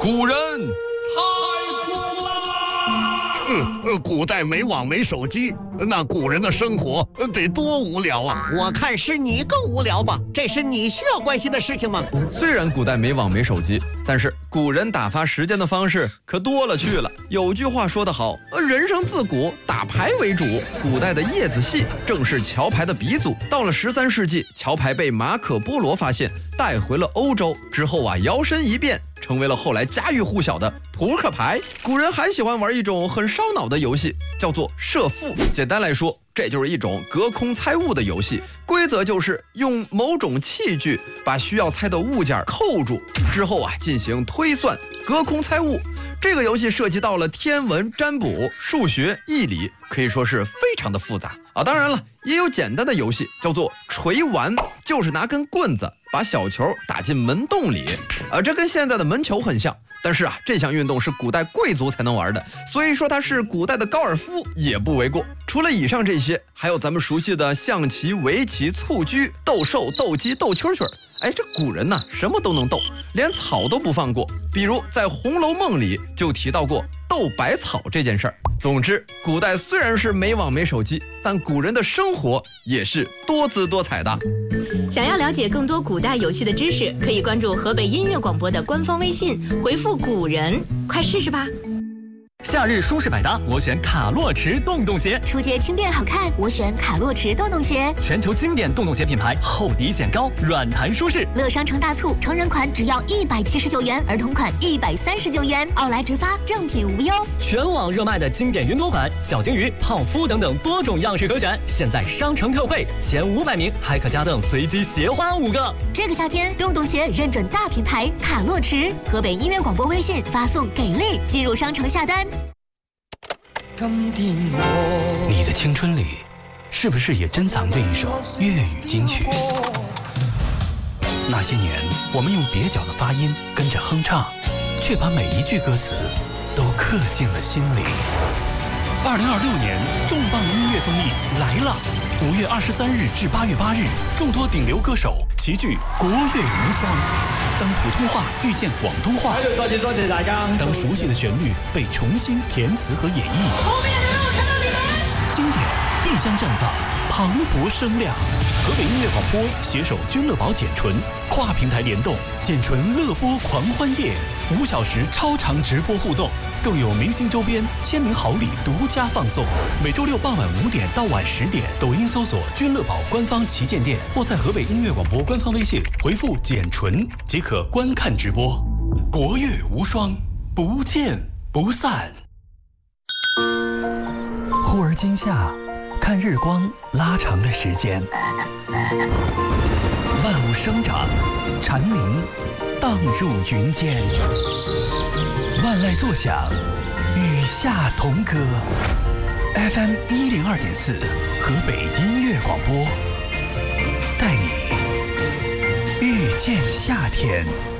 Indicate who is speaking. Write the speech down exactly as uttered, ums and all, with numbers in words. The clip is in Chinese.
Speaker 1: 古人太苦了。
Speaker 2: 嗯，古代没网没手机，那古人的生活得多无聊啊！
Speaker 3: 我看是你更无聊吧？这是你需要关心的事情吗？
Speaker 4: 虽然古代没网没手机，但是古人打发时间的方式可多了去了。有句话说得好，人生自古打牌为主。古代的叶子戏正是桥牌的鼻祖。到了十三世纪，桥牌被马可波罗发现，带回了欧洲之后啊，摇身一变成为了后来家喻户晓的扑克牌。古人还喜欢玩一种很烧脑的游戏，叫做射覆。简单来说，这就是一种隔空猜物的游戏。规则就是用某种器具把需要猜的物件扣住，之后啊进行推算，隔空猜物。这个游戏涉及到了天文、占卜、数学、易理，可以说是非常的复杂啊。当然了，也有简单的游戏，叫做锤丸，就是拿根棍子把小球打进门洞里，啊，这跟现在的门球很像。但是啊，这项运动是古代贵族才能玩的，所以说它是古代的高尔夫也不为过。除了以上这些，还有咱们熟悉的象棋、围棋、蹴鞠、斗兽、斗鸡、斗蛐蛐。哎，这古人呐、啊，什么都能斗，连草都不放过。比如在《红楼梦》里就提到过斗百草这件事儿。总之，古代虽然是没网没手机，但古人的生活也是多姿多彩的。
Speaker 5: 想要了解更多古代有趣的知识，可以关注河北音乐广播的官方微信，回复古人，快试试吧。
Speaker 6: 夏日舒适百搭，我选卡洛驰洞洞鞋。
Speaker 7: 出街轻便好看，我选卡洛驰洞洞鞋。
Speaker 6: 全球经典洞洞鞋品牌，厚底显高，软弹舒适。
Speaker 7: 乐商城大促，成人款只要一百七十九元，儿童款一百三十九元，奥莱直发，正品无忧。
Speaker 6: 全网热卖的经典云朵款、小鲸鱼、泡芙等等多种样式可选，现在商城特惠，前五百名还可加赠随机鞋花五个。
Speaker 7: 这个夏天，洞洞鞋认准大品牌卡洛驰，河北音乐广播微信发送给力，进入商城下单。
Speaker 8: 你的青春里，是不是也珍藏着一首粤语金曲？那些年，我们用蹩脚的发音跟着哼唱，却把每一句歌词都刻进了心里。二零二六年重磅音乐综艺来了！五月二十三日至八月八日，众多顶流歌手齐聚国乐无双。当普通话遇见广东话，
Speaker 9: 多謝多謝大家。
Speaker 8: 当熟悉的旋律被重新填词和演绎，
Speaker 9: 后面人我看到你们，
Speaker 8: 经典必将绽放，磅礴声量。河北音乐广播携手君乐宝简纯，跨平台联动，简纯乐播狂欢夜，五小时超长直播互动，更有明星周边、签名好礼独家放送。每周六傍晚五点到晚十点，抖音搜索君乐宝官方旗舰店，或在河北音乐广播官方微信回复简纯即可观看直播。国乐无双，不见不散。忽而今夏，看日光拉长了时间，万物生长，蝉鸣荡入云间，万籁作响，与夏同歌。F M 一零二点四，河北音乐广播，带你遇见夏天。